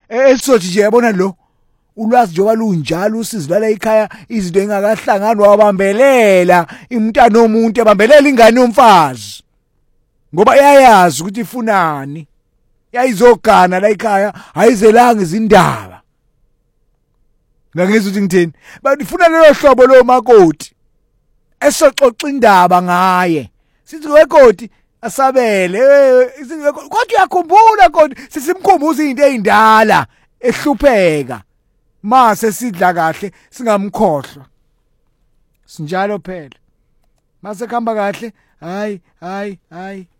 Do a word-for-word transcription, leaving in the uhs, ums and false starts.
elisothi nje yabona lo ulwazi njengoba lunjalo usizi lala ekhaya izinto engakahlangani wabambelela imntana omuntu ebambelela ingane yomfazi ngoba iyayazi ukuthi ifunani yayizogana la ekhaya ayizelanga izindaba ngangizwe ukuthi ngithini bafuna lelo hlobo lo makoti esoxoxa indaba ngaye sithi wekoti asabele kodwa uyakhumbula kodwa sisimkhumbuza izinto ezindala ehlupheka mase sidla kahle singamkhohlwa sinjalo phela mase khamba kahle hayi hayi hayi